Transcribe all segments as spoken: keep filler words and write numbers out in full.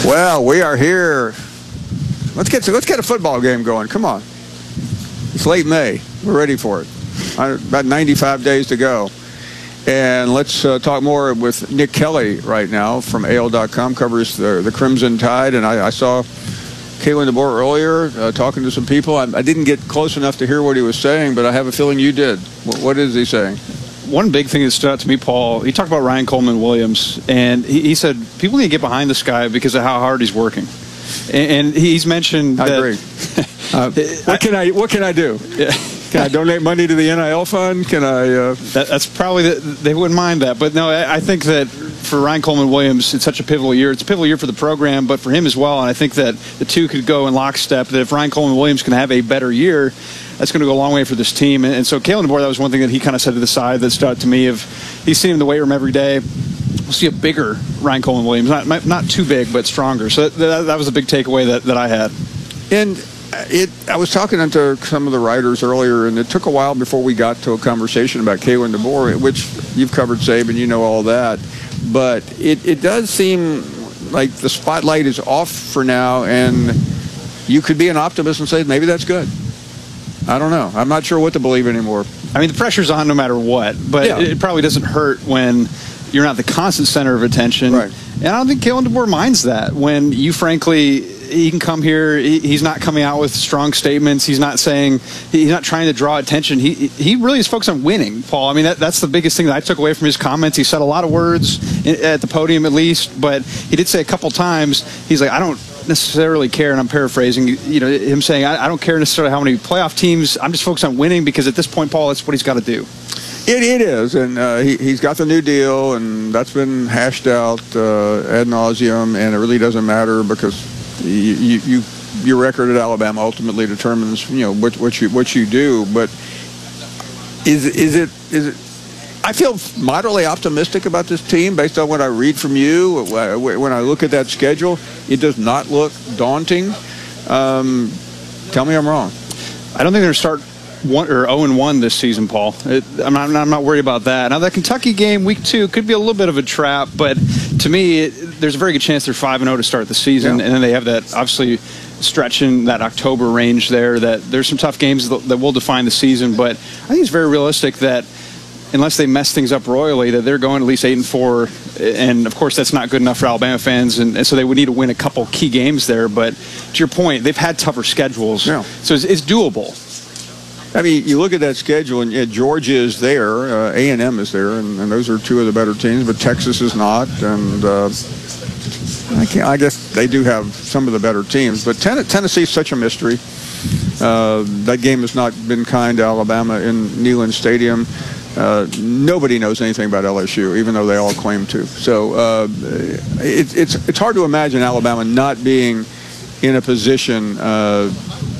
Well, we are here. Let's get to, let's get a football game going. Come on. It's late May. We're ready for it. About ninety-five days to go. And let's uh, talk more with Nick Kelly right now from A L dot com, covers the, the Crimson Tide. And I, I saw Kalen DeBoer earlier uh, talking to some people. I, I didn't get close enough to hear what he was saying, but I have a feeling you did. What, what is he saying? One big thing that stood out to me, Paul, he talked about Ryan Coleman Williams, and he, he said people need to get behind this guy because of how hard he's working. And, and he's mentioned I that, agree. uh, what can I what can I do? Yeah. Can I donate money to the N I L fund? Can I? Uh... That, that's probably the, they wouldn't mind that, but no, I, I think that for Ryan Coleman Williams, it's such a pivotal year. It's a pivotal year for the program, but for him as well. And I think that the two could go in lockstep. That if Ryan Coleman Williams can have a better year, that's going to go a long way for this team. And, and so Kalen DeBoer, that was one thing that he kind of said to the side that stood out to me. Of he's seen him in the weight room every day. We'll see a bigger Ryan Coleman Williams, not not too big, but stronger. So that, that was a big takeaway that, that I had. And it, I was talking to some of the writers earlier, and it took a while before we got to a conversation about Kalen DeBoer, which you've covered, Saban, you know all that. But it, it does seem like the spotlight is off for now, and you could be an optimist and say maybe that's good. I don't know. I'm not sure what to believe anymore. I mean, the pressure's on no matter what, but yeah. it, it probably doesn't hurt when you're not the constant center of attention. Right. And I don't think Kalen DeBoer minds that when you, frankly, he can come here. He, he's not coming out with strong statements. He's not saying, he's not trying to draw attention. He he really is focused on winning, Paul. I mean, that, that's the biggest thing that I took away from his comments. He said a lot of words in, at the podium, at least, but he did say a couple times, he's like, I don't necessarily care, and I'm paraphrasing, you know, him saying, I, I don't care necessarily how many playoff teams. I'm just focused on winning because at this point, Paul, that's what he's got to do. It, it is, and uh, he, he's got the new deal, and that's been hashed out uh, ad nauseum, and it really doesn't matter because you, you, you your record at Alabama ultimately determines, you know, what, what you what you do. But is is it is it? I feel moderately optimistic about this team based on what I read from you. When I look at that schedule, it does not look daunting. Um, tell me I'm wrong. I don't think they're going to start one or zero and one this season, Paul. It, I'm not. I'm not worried about that. Now that Kentucky game, week two, could be a little bit of a trap, but to me, it, there's a very good chance they're five and zero to start the season, yeah. And then they have that obviously stretch in that October range there. That there's some tough games that, that will define the season, but I think it's very realistic that unless they mess things up royally, that they're going at least eight and four, and of course that's not good enough for Alabama fans, and, and so they would need to win a couple key games there. But to your point, they've had tougher schedules, yeah. So it's, it's doable. I mean, you look at that schedule, and yeah, Georgia is there, uh, A and M is there, and, and those are two of the better teams, but Texas is not, and uh, I, can't, I guess they do have some of the better teams. But ten- Tennessee is such a mystery. Uh, that game has not been kind to Alabama in Neyland Stadium. Uh, nobody knows anything about L S U, even though they all claim to. So uh, it, it's it's hard to imagine Alabama not being in a position uh,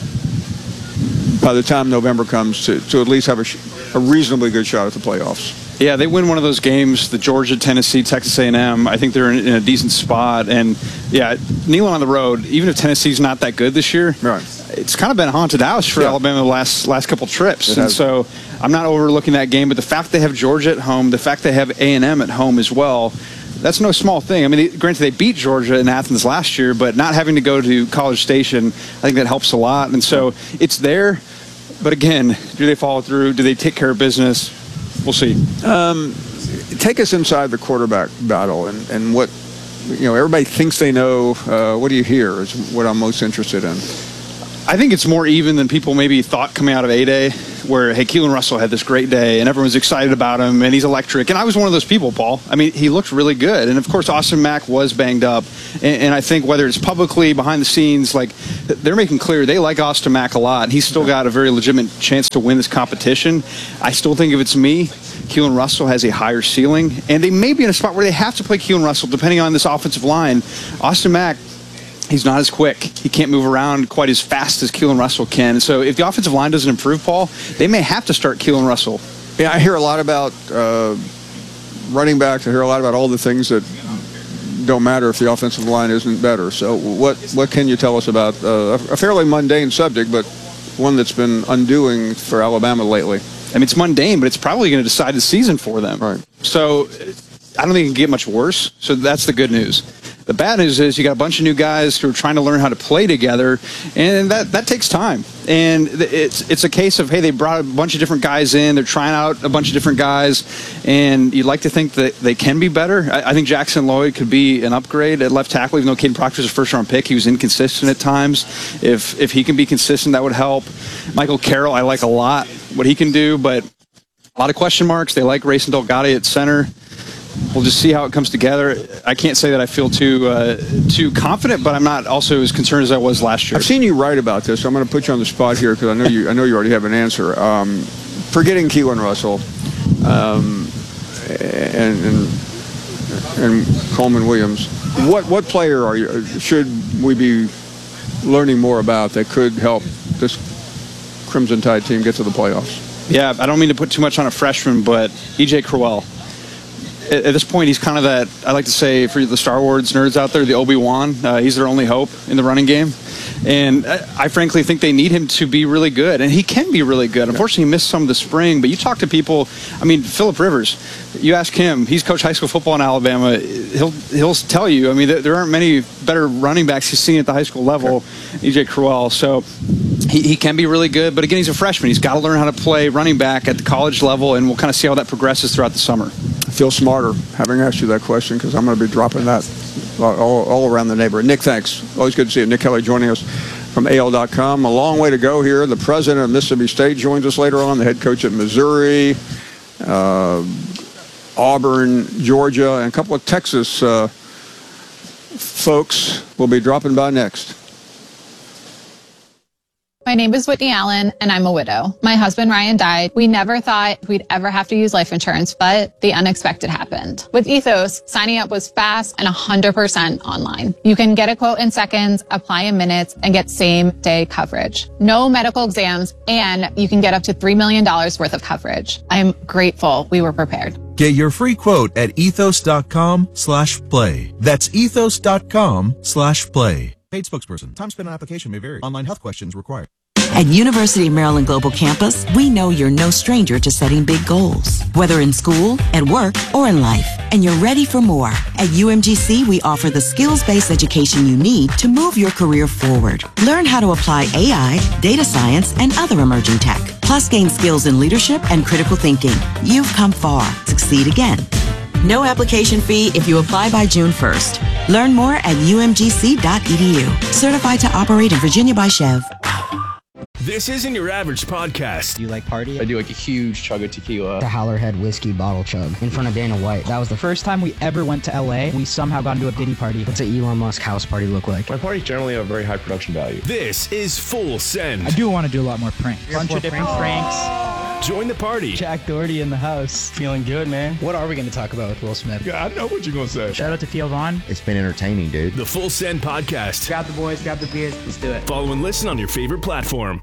by the time November comes to, to at least have a, sh- a reasonably good shot at the playoffs. Yeah, they win one of those games, the Georgia, Tennessee, Texas A and M. I think they're in, in a decent spot. And, yeah, Neyland on the road, even if Tennessee's not that good this year, right. It's kind of been a haunted house for yeah. Alabama the last, last couple trips. It and has. So I'm not overlooking that game. But the fact they have Georgia at home, the fact they have A and M at home as well, that's no small thing. I mean, granted, they beat Georgia in Athens last year, but not having to go to College Station, I think that helps a lot. And so it's there. But, again, do they follow through? Do they take care of business? We'll see. Um, take us inside the quarterback battle and, and what, you know, everybody thinks they know. Uh, what do you hear is what I'm most interested in. I think it's more even than people maybe thought coming out of A-Day, where, hey, Keelan Russell had this great day, and everyone's excited about him, and he's electric. And I was one of those people, Paul. I mean, he looked really good. And, of course, Austin Mack was banged up. And, and I think whether it's publicly, behind the scenes, like, they're making clear they like Austin Mack a lot. He's still got a very legitimate chance to win this competition. I still think if it's me, Keelan Russell has a higher ceiling. And they may be in a spot where they have to play Keelan Russell, depending on this offensive line. Austin Mack, he's not as quick. He can't move around quite as fast as Keelan Russell can. So if the offensive line doesn't improve, Paul, they may have to start Keelan Russell. Yeah, I hear a lot about uh, running backs. I hear a lot about all the things that don't matter if the offensive line isn't better. So what what can you tell us about uh, a fairly mundane subject, but one that's been undoing for Alabama lately? I mean, it's mundane, but it's probably going to decide the season for them. Right. So I don't think it can get much worse. So that's the good news. The bad news is you got a bunch of new guys who are trying to learn how to play together, and that, that takes time. And it's it's a case of, hey, they brought a bunch of different guys in. They're trying out a bunch of different guys, and you'd like to think that they can be better. I, I think Jackson Lloyd could be an upgrade at left tackle, even though Caden Proctor's a first-round pick. He was inconsistent at times. If if he can be consistent, that would help. Michael Carroll, I like a lot what he can do, but a lot of question marks. They like Rayson Delgado at center. We'll just see how it comes together. I can't say that I feel too uh, too confident, but I'm not also as concerned as I was last year. I've seen you write about this. So I'm going to put you on the spot here because I know you I know you already have an answer. Um, forgetting Keelan Russell um, and, and and Coleman Williams, what what player are you should we be learning more about that could help this Crimson Tide team get to the playoffs? Yeah, I don't mean to put too much on a freshman, but E J Crowell. At this point, he's kind of that, I like to say, for the Star Wars nerds out there, the Obi-Wan. Uh, he's their only hope in the running game. And I, I frankly think they need him to be really good. And he can be really good. Unfortunately, he missed some of the spring. But you talk to people, I mean, Phillip Rivers, you ask him, he's coached high school football in Alabama. He'll he'll tell you, I mean, there, there aren't many better running backs he's seen at the high school level, E J Crowell. So he, he can be really good. But again, he's a freshman. He's got to learn how to play running back at the college level. And we'll kind of see how that progresses throughout the summer. I feel smarter having asked you that question because I'm going to be dropping that all, all around the neighborhood. Nick, thanks. Always good to see you. Nick Kelly joining us from A L dot com. A long way to go here. The president of Mississippi State joins us later on, the head coach at Missouri, uh, Auburn, Georgia, and a couple of Texas uh, folks will be dropping by next. My name is Whitney Allen, and I'm a widow. My husband, Ryan, died. We never thought we'd ever have to use life insurance, but the unexpected happened. With Ethos, signing up was fast and one hundred percent online. You can get a quote in seconds, apply in minutes, and get same-day coverage. No medical exams, and you can get up to three million dollars worth of coverage. I'm grateful we were prepared. Get your free quote at ethos.com slash play. That's ethos.com slash play. Paid spokesperson. Time spent on application may vary. Online health questions required. At University of Maryland Global Campus, we know you're no stranger to setting big goals, whether in school, at work, or in life, and you're ready for more. At U M G C, we offer the skills-based education you need to move your career forward. Learn how to apply A I, data science, and other emerging tech, plus gain skills in leadership and critical thinking. You've come far. Succeed again. No application fee if you apply by June first. Learn more at U M G C dot E D U. Certified to operate in Virginia by Chev. This isn't your average podcast. Do you like party? I do like a huge chug of tequila. The Howlerhead whiskey bottle chug in front of Dana White. That was the first time we ever went to L A. We somehow got into a Diddy party. What's an Elon Musk house party look like? My parties generally have very high production value. This is Full Send. I do want to do a lot more pranks. A bunch of different pranks. Join the party. Jack Doherty in the house. Feeling good, man. What are we going to talk about with Will Smith? Yeah, I know what you're going to say. Shout out to Theo Vaughn. It's been entertaining, dude. The Full Send Podcast. Grab the boys, grab the beers. Let's do it. Follow and listen on your favorite platform.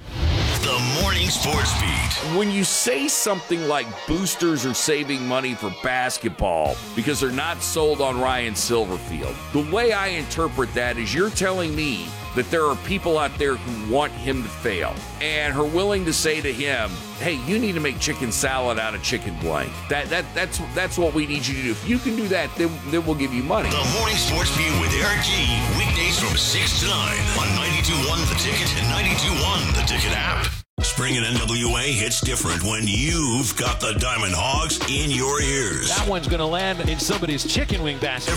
The Morning Sports Beat. When you say something like boosters are saving money for basketball because they're not sold on Ryan Silverfield, the way I interpret that is you're telling me that there are people out there who want him to fail and are willing to say to him, hey, you need to make chicken salad out of chicken blank. That that that's that's what we need you to do. If you can do that, then, then we'll give you money. The Morning Sports Beat with Eric G. Weekdays from six to nine on ninety-two point one The Ticket and ninety-two point one The Ticket app. Spring and N W A hits different when you've got the Diamond Hogs in your ears. That one's going to land in somebody's chicken wing basket.